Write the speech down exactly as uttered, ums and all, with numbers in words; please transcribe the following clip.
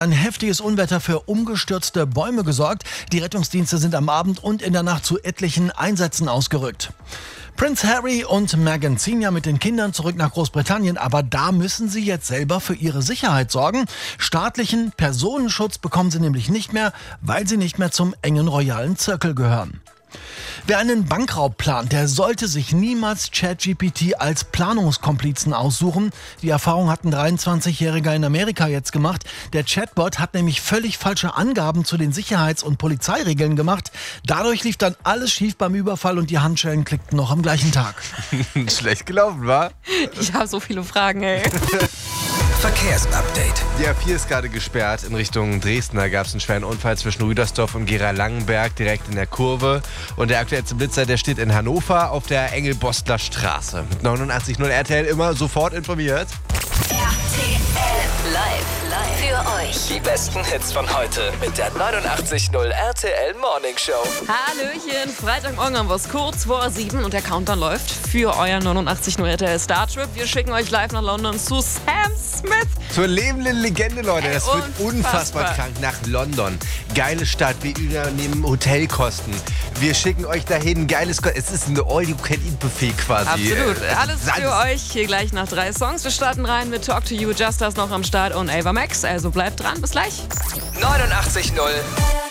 Ein heftiges Unwetter für umgestürzte Bäume gesorgt. Die Rettungsdienste sind am Abend und in der Nacht zu etlichen Einsätzen ausgerückt. Prince Harry und Meghan ziehen ja mit den Kindern zurück nach Großbritannien, aber da müssen sie jetzt selber für ihre Sicherheit sorgen. Staatlichen Personenschutz bekommen sie nämlich nicht mehr, weil sie nicht mehr zum engen royalen Zirkel gehören. Wer einen Bankraub plant, der sollte sich niemals ChatGPT als Planungskomplizen aussuchen. Die Erfahrung hat ein dreiundzwanzigjähriger in Amerika jetzt gemacht. Der Chatbot hat nämlich völlig falsche Angaben zu den Sicherheits- und Polizeiregeln gemacht. Dadurch lief dann alles schief beim Überfall und die Handschellen klickten noch am gleichen Tag. Schlecht gelaufen, wa? Ich habe so viele Fragen, ey. Verkehrsupdate. Die A vier ist gerade gesperrt in Richtung Dresden. Da gab es einen schweren Unfall zwischen Rüdersdorf und Gera-Langenberg direkt in der Kurve. Und der aktuellste Blitzer, der steht in Hannover auf der Engelbostler Straße. Mit neunundachtzig Komma null R T L immer sofort informiert. R T L live, live für euch. Die besten Hits von heute mit der neunundachtzig Komma null R T L Morning Show. Hallöchen, Freitagmorgen haben wir es kurz vor sieben und der Countdown läuft für euer neunundachtzig Komma null R T L Star Trip. Wir schicken euch live nach London zu Sam Smith. Zur lebenden Legende, Leute. Das Ey, wird unfassbar unfassbar krank nach London. Geile Stadt, wir übernehmen Hotelkosten. Wir schicken euch dahin, geiles Ko- Es ist ein All-You-Can-Eat-Buffet quasi. Absolut, Äh, alles das ist für euch hier gleich nach drei Songs. Wir starten rein mit Talk to You, Just Us noch am Start und Ava Max. Also bleibt dran, bis gleich. neunundachtzig Komma null